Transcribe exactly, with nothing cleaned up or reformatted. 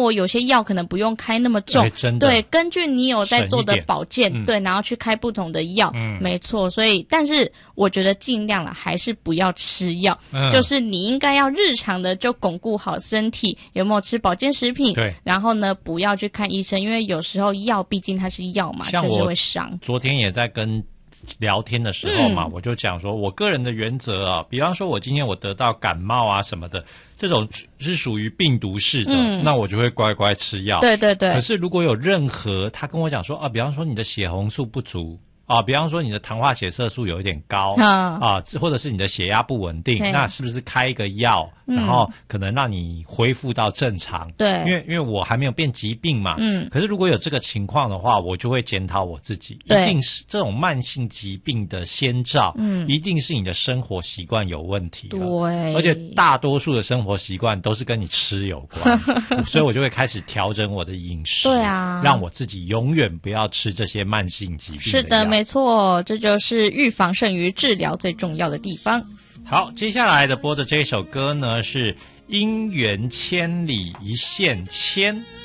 我有些药可能不用开那么重， 对，真的对，根据你有在做的保健， 嗯、 对，然后去开不同的药， 嗯， 没错。所以，但是我觉得尽量了，还是不要吃药， 嗯， 就是你应该要日常的就巩固好身体，有没有吃保健食品？ 对， 然后呢，不要去看医生，因为有时候药毕竟它是药嘛，确实会伤。 昨天也在跟聊天的时候嘛， 嗯、 我就讲说，我个人的原则啊，比方说我今天我得到感冒啊什么的，这种是属于病毒式的，嗯、那我就会乖乖吃药。 对对对。 可是如果有任何他跟我讲说啊，比方说你的血红素不足。啊，比方说你的糖化血色素有一点高， 嗯、 啊，或者是你的血压不稳定，那是不是开一个药，嗯、然后可能让你恢复到正常？ 对， 因为因为我还没有变疾病嘛，嗯，可是如果有这个情况的话，我就会检讨我自己，一定是这种慢性疾病的先兆，嗯，一定是你的生活习惯有问题了， 对， 而且大多数的生活习惯都是跟你吃有关，所以我就会开始调整我的饮食， 对啊， 让我自己永远不要吃这些慢性疾病的药。 是的。没错，这就是预防胜于治疗最重要的地方。 好，接下来的播的这首歌呢是《姻缘千里一线牵》。